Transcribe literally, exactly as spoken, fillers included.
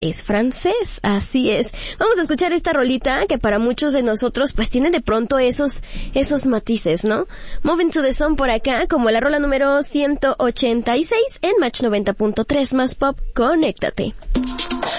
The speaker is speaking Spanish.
es francés, así es. Vamos a escuchar esta rolita que para muchos de nosotros pues tiene de pronto esos esos matices, ¿no? Moving to the Sun por acá, como la rola número ciento ochenta y seis en Match noventa punto tres más Pop, conéctate.